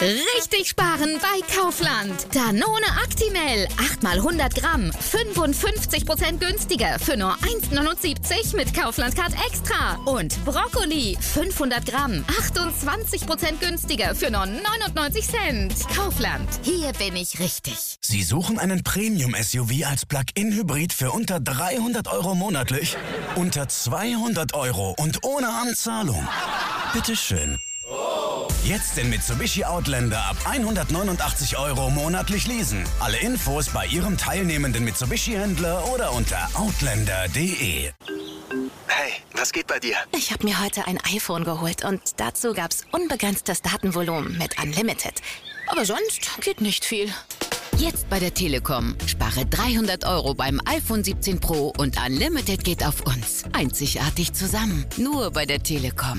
Richtig sparen bei Kaufland. Danone Actimel, 8 mal 100 Gramm, 55% günstiger für nur 1,79 mit Kaufland Card Extra. Und Brokkoli, 500 Gramm, 28% günstiger für nur 99 Cent. Kaufland, hier bin ich richtig. Sie suchen einen Premium-SUV als Plug-in-Hybrid für unter 300 € monatlich? Unter 200 € und ohne Anzahlung? Bitteschön. Jetzt den Mitsubishi Outlander ab 189 € monatlich leasen. Alle Infos bei Ihrem teilnehmenden Mitsubishi-Händler oder unter outlander.de. Hey, was geht bei dir? Ich habe mir heute ein iPhone geholt und dazu gab's unbegrenztes Datenvolumen mit Unlimited. Aber sonst geht nicht viel. Jetzt bei der Telekom. Spare 300 € beim iPhone 17 Pro und Unlimited geht auf uns. Einzigartig zusammen. Nur bei der Telekom.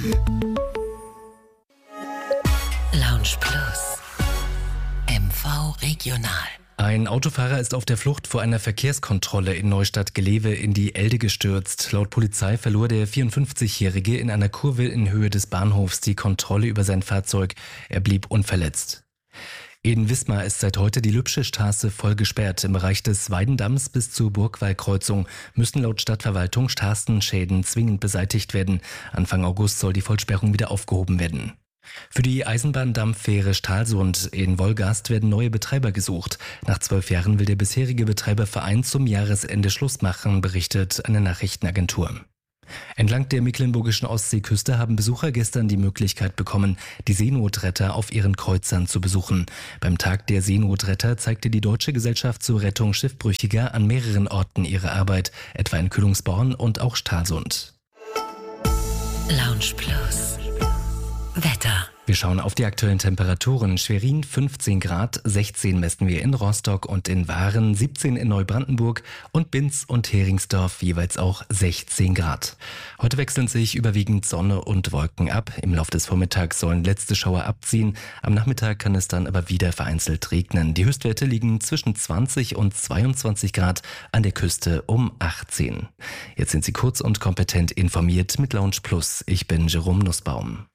Lounge Plus. MV Regional. Ein Autofahrer ist auf der Flucht vor einer Verkehrskontrolle in Neustadt-Gelewe in die Elde gestürzt. Laut Polizei verlor der 54-Jährige in einer Kurve in Höhe des Bahnhofs die Kontrolle über sein Fahrzeug. Er blieb unverletzt. In Wismar ist seit heute die Lübsche Straße voll gesperrt. Im Bereich des Weidendamms bis zur Burgwallkreuzung müssen laut Stadtverwaltung Straßenschäden zwingend beseitigt werden. Anfang August soll die Vollsperrung wieder aufgehoben werden. Für die Eisenbahndampffähre Stralsund in Wolgast werden neue Betreiber gesucht. Nach 12 Jahren will der bisherige Betreiberverein zum Jahresende Schluss machen, berichtet eine Nachrichtenagentur. Entlang der mecklenburgischen Ostseeküste haben Besucher gestern die Möglichkeit bekommen, die Seenotretter auf ihren Kreuzern zu besuchen. Beim Tag der Seenotretter zeigte die Deutsche Gesellschaft zur Rettung Schiffbrüchiger an mehreren Orten ihre Arbeit, etwa in Kühlungsborn und auch Stralsund. Lounge Plus. Wetter. Wir schauen auf die aktuellen Temperaturen. Schwerin 15 Grad, 16 messen wir in Rostock und in Waren, 17 in Neubrandenburg und Binz und Heringsdorf jeweils auch 16 Grad. Heute wechseln sich überwiegend Sonne und Wolken ab. Im Laufe des Vormittags sollen letzte Schauer abziehen. Am Nachmittag kann es dann aber wieder vereinzelt regnen. Die Höchstwerte liegen zwischen 20 und 22 Grad, an der Küste um 18. Jetzt sind Sie kurz und kompetent informiert mit Lounge Plus. Ich bin Jerome Nussbaum.